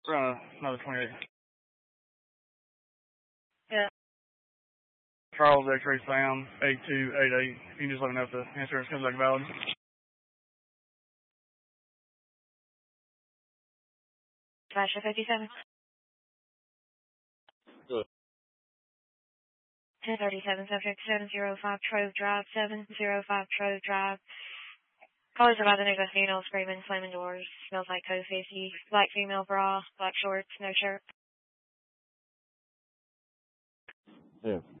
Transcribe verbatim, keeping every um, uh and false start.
We're on another twenty-eight. Yeah. Charles X-Ray Sam, eight two eight eight. You can just let me know if the insurance comes back valid. Flash fifty-seven. Good. ten thirty-seven, subject seven oh five Trove Drive, seven oh five Trove Drive. Callers about the nigga female screaming, slamming doors, smells like code fifty, black female bra, black shorts, no shirt. Yeah.